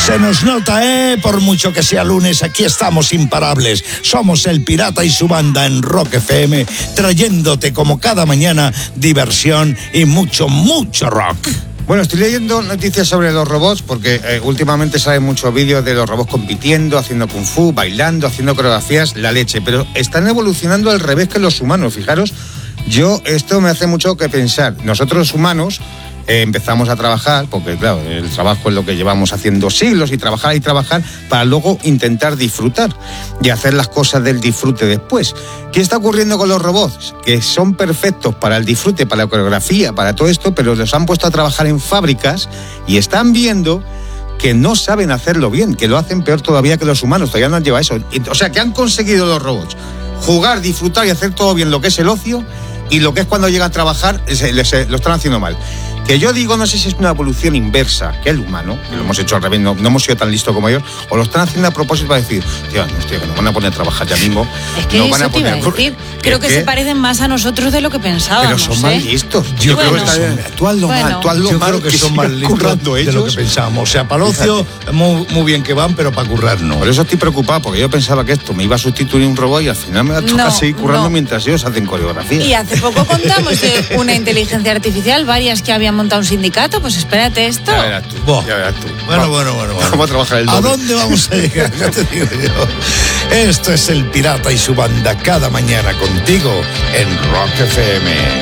Se nos nota, por mucho que sea lunes, aquí estamos imparables. Somos El Pirata y su banda en Rock FM, trayéndote como cada mañana diversión y mucho, mucho rock. Bueno, estoy leyendo noticias sobre los robots porque últimamente salen muchos vídeos de los robots compitiendo, haciendo kung fu, bailando, haciendo coreografías, la leche. Pero están evolucionando al revés que los humanos. Fijaros, esto me hace mucho que pensar. Nosotros los humanos empezamos a trabajar, porque claro, el trabajo es lo que llevamos haciendo siglos, y trabajar para luego intentar disfrutar y hacer las cosas del disfrute después. ¿Qué está ocurriendo con los robots? Que son perfectos para el disfrute, para la coreografía, para todo esto, pero los han puesto a trabajar en fábricas y están viendo que no saben hacerlo bien, que lo hacen peor todavía que los humanos, todavía no han llevado eso. O sea, que han conseguido los robots jugar, disfrutar y hacer todo bien lo que es el ocio, y lo que es cuando llegan a trabajar lo están haciendo mal. Que yo digo, no sé si es una evolución inversa, que el humano, que lo hemos hecho al revés, no hemos sido tan listos como ellos, o lo están haciendo a propósito para decir, tío, que nos van a poner a trabajar ya mismo. Es que eso te iba a decir. Creo que se parecen más a nosotros de lo que pensábamos. Pero son más listos. Yo creo que tú hazlo mal, que son más listos de lo que pensábamos. O sea, para el ocio, muy bien que van, pero para currar no. Por eso estoy preocupado, porque yo pensaba que esto me iba a sustituir un robot y al final me va a tocar seguir currando mientras ellos hacen coreografía. Y hace poco contamos de una inteligencia artificial, varias que habían montado un sindicato, pues espérate esto. Ya verás tú. Bueno. Vamos a trabajar el doble. ¿A dónde vamos a llegar? Ya te digo yo. Esto es El Pirata y su banda cada mañana contigo en Rock FM.